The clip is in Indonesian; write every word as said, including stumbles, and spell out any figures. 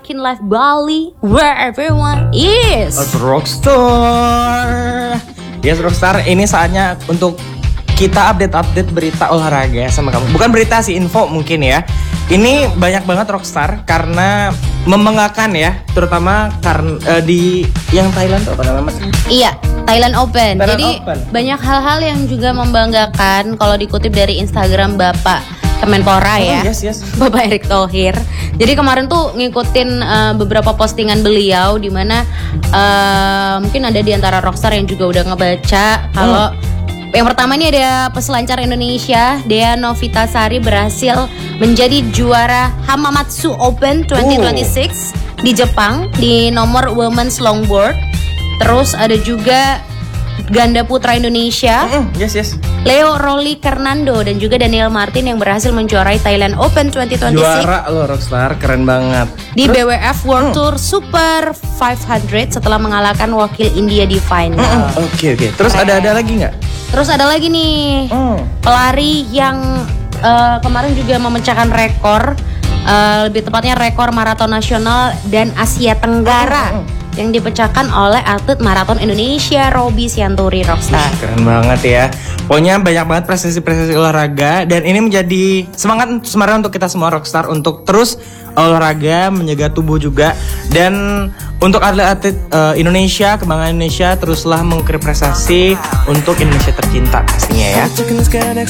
Working Life Bali, where everyone is As Rockstar. Yes Rockstar, ini saatnya untuk kita update-update berita olahraga sama kamu. Bukan berita sih, info mungkin ya. Ini banyak banget Rockstar karena membanggakan ya, terutama karena uh, di yang Thailand tuh apa namanya Mas? Iya, Thailand Open. Thailand Jadi Open. banyak hal-hal yang juga membanggakan kalau dikutip dari Instagram Bapak Kemenpora Oh, ya. yes, yes. Bapak Erick Thohir. Jadi kemarin tuh ngikutin uh, beberapa postingan beliau di mana uh, mungkin ada di antara Rockstar yang juga udah ngebaca kalau Hmm. yang pertama ini ada peselancar Indonesia Dea Novitasari berhasil menjadi juara Hamamatsu Open dua ribu dua puluh enam di Jepang di nomor women's longboard. Terus ada juga ganda putra Indonesia Mm-mm, yes, yes. Leo Rolly Fernando dan juga Daniel Martin yang berhasil menjuarai Thailand Open dua ribu dua puluh enam Juara lo Rockstar, keren banget. di B W F World Tour Super lima ratus setelah mengalahkan wakil India di final. Mm-mm, Oke oke. Terus ada ada lagi nggak? Terus ada lagi nih Mm. pelari yang uh, kemarin juga memecahkan rekor, uh, lebih tepatnya rekor maraton nasional dan Asia Tenggara Mm, mm, yang dipecahkan oleh atlet maraton Indonesia Roby Sianturi Rockstar. Keren banget ya. Pokoknya banyak banget prestasi-prestasi olahraga dan ini menjadi semangat semangat untuk kita semua Rockstar untuk terus olahraga, menjaga tubuh juga. Dan untuk atlet-atlet uh, Indonesia, kebanggaan Indonesia, teruslah mengukir prestasi untuk Indonesia tercinta pastinya ya.